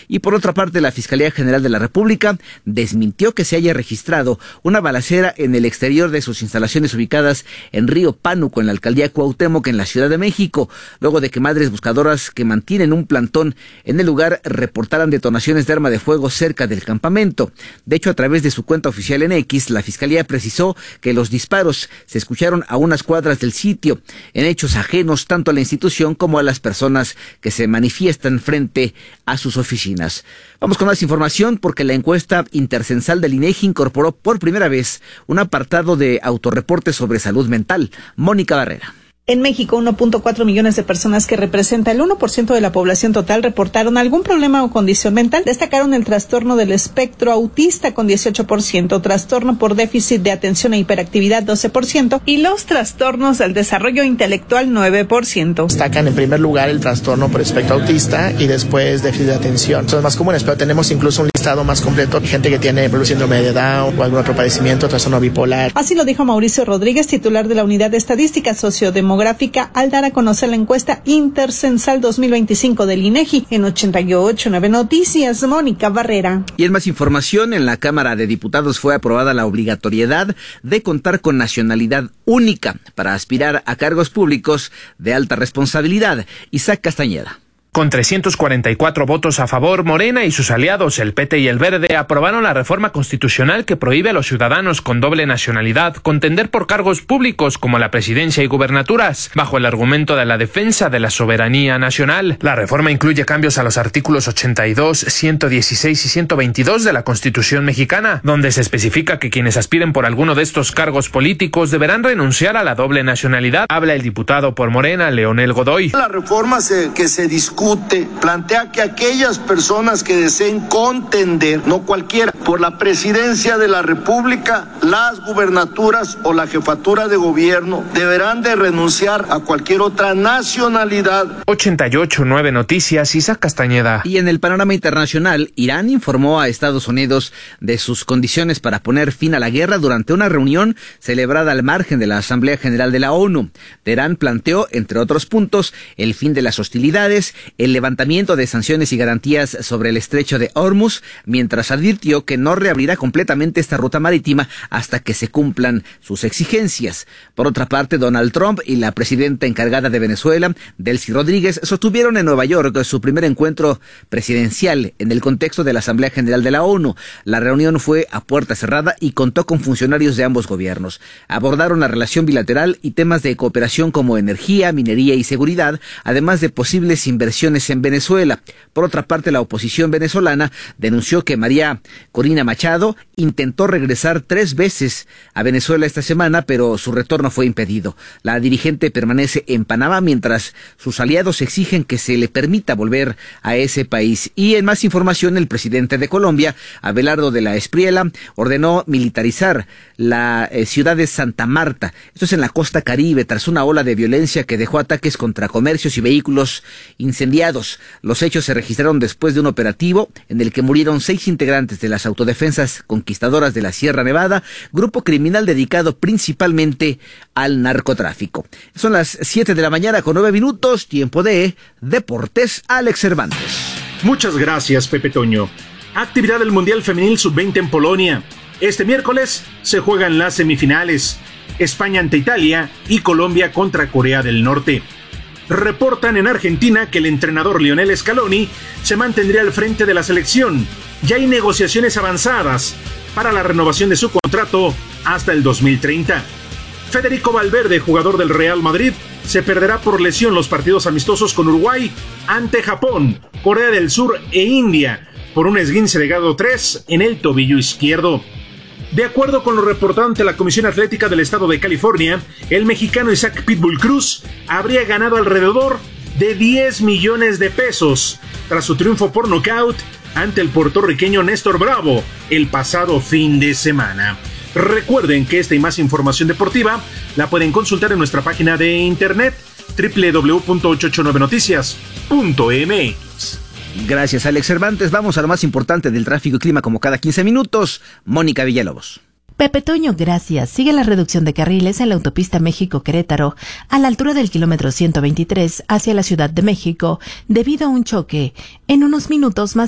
Y por otra parte, la Fiscalía General de la República desmintió que se haya registrado una balacera en el exterior de sus instalaciones ubicadas en Río Pánuco, en la alcaldía Cuauhtémoc, en la Ciudad de México, luego de que madres buscadoras que mantienen un plantón en el lugar reportaran detonaciones de arma de fuego cerca del campamento. De hecho, a través de su cuenta oficial en X, la Fiscalía precisó que los disparos se escucharon a unas cuadras del sitio, en hechos ajenos tanto a la institución como a las personas que se manifiestan frente a sus oficinas. Vamos con más información porque la encuesta intercensal del INEGI incorporó por primera vez un apartado de autorreporte sobre salud mental. Mónica Barrera. En México, 1.4 millones de personas, que representa el 1% de la población total, reportaron algún problema o condición mental. Destacaron el trastorno del espectro autista con 18%, trastorno por déficit de atención e hiperactividad 12% y los trastornos del desarrollo intelectual 9%. Destacan en primer lugar el trastorno por espectro autista y después déficit de atención. Son más comunes, pero tenemos incluso un listado más completo. Gente que tiene síndrome de Down o algún otro padecimiento, trastorno bipolar. Así lo dijo Mauricio Rodríguez, titular de la Unidad de Estadística Sociodemográfica, al dar a conocer la encuesta intercensal 2025 del INEGI en 88.9 Noticias. Mónica Barrera. Y en más información, en la Cámara de Diputados fue aprobada la obligatoriedad de contar con nacionalidad única para aspirar a cargos públicos de alta responsabilidad. Isaac Castañeda. Con 344 votos a favor, Morena y sus aliados, el PT y el Verde, aprobaron la reforma constitucional que prohíbe a los ciudadanos con doble nacionalidad contender por cargos públicos como la presidencia y gubernaturas, bajo el argumento de la defensa de la soberanía nacional. La reforma incluye cambios a los artículos 82, 116 y 122 de la Constitución mexicana, donde se especifica que quienes aspiren por alguno de estos cargos políticos deberán renunciar a la doble nacionalidad. Habla el diputado por Morena, Leonel Godoy. La reforma que se discute plantea que aquellas personas que deseen contender, no cualquiera, por la presidencia de la República, las gubernaturas o la jefatura de gobierno deberán de renunciar a cualquier otra nacionalidad. 88.9 Noticias, Isaac Castañeda. Y en el panorama internacional, Irán informó a Estados Unidos de sus condiciones para poner fin a la guerra durante una reunión celebrada al margen de la Asamblea General de la ONU. Teherán planteó, entre otros puntos, el fin de las hostilidades, el levantamiento de sanciones y garantías sobre el estrecho de Hormuz, mientras advirtió que no reabrirá completamente esta ruta marítima hasta que se cumplan sus exigencias. Por otra parte, Donald Trump y la presidenta encargada de Venezuela, Delcy Rodríguez, sostuvieron en Nueva York su primer encuentro presidencial en el contexto de la Asamblea General de la ONU. La reunión fue a puerta cerrada y contó con funcionarios de ambos gobiernos. Abordaron la relación bilateral y temas de cooperación como energía, minería y seguridad, además de posibles inversiones en Venezuela. Por otra parte, la oposición venezolana denunció que María Corina Machado intentó regresar 3 veces a Venezuela esta semana, pero su retorno fue impedido. La dirigente permanece en Panamá mientras sus aliados exigen que se le permita volver a ese país. Y en más información, el presidente de Colombia, Abelardo de la Espriella, ordenó militarizar la ciudad de Santa Marta. Esto es en la costa Caribe, tras una ola de violencia que dejó ataques contra comercios y vehículos incendiados. Los hechos se registraron después de un operativo en el que murieron 6 integrantes de las autodefensas conquistadoras de la Sierra Nevada, grupo criminal dedicado principalmente al narcotráfico. Son las 7 de la mañana con 9 minutos, tiempo de Deportes. Alex Cervantes. Muchas gracias, Pepe Toño. Actividad del Mundial Femenil Sub-20 en Polonia. Este miércoles se juegan las semifinales. España ante Italia y Colombia contra Corea del Norte. Reportan en Argentina que el entrenador Lionel Scaloni se mantendría al frente de la selección. Ya hay negociaciones avanzadas para la renovación de su contrato hasta el 2030. Federico Valverde, jugador del Real Madrid, se perderá por lesión los partidos amistosos con Uruguay ante Japón, Corea del Sur e India por un esguince de grado 3 en el tobillo izquierdo. De acuerdo con lo reportado ante la Comisión Atlética del Estado de California, el mexicano Isaac Pitbull Cruz habría ganado alrededor de 10 millones de pesos tras su triunfo por nocaut ante el puertorriqueño Néstor Bravo el pasado fin de semana. Recuerden que esta y más información deportiva la pueden consultar en nuestra página de internet www.889noticias.mx. Gracias, Alex Cervantes. Vamos a lo más importante del tráfico y clima como cada 15 minutos. Mónica Villalobos. Pepe Toño, gracias. Sigue la reducción de carriles en la autopista México-Querétaro a la altura del kilómetro 123 hacia la Ciudad de México debido a un choque. En unos minutos más